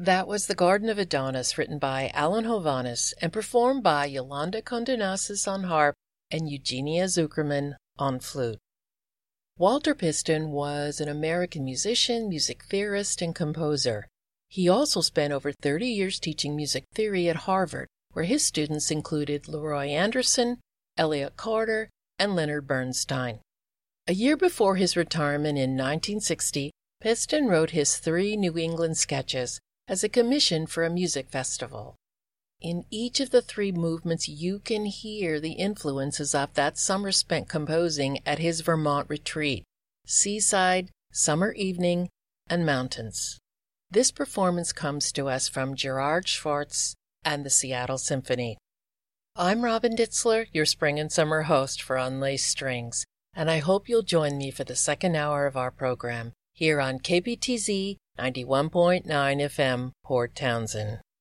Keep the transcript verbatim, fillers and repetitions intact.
That was The Garden of Adonis, written by Alan Hovhaness and performed by Yolanda Condonasis on harp and Eugenia Zuckerman on flute. Walter Piston was an American musician, music theorist, and composer. He also spent over thirty years teaching music theory at Harvard, where his students included Leroy Anderson, Elliott Carter, and Leonard Bernstein. A year before his retirement in nineteen sixty, Piston wrote his three New England sketches as a commission for a music festival. In each of the three movements, you can hear the influences of that summer spent composing at his Vermont retreat: seaside, summer evening, and mountains. This performance comes to us from Gerard Schwartz and the Seattle Symphony. I'm Robin Ditzler, your spring and summer host for Unlaced Strings, and I hope you'll join me for the second hour of our program here on K B T Z ninety-one point nine F M, Port Townsend.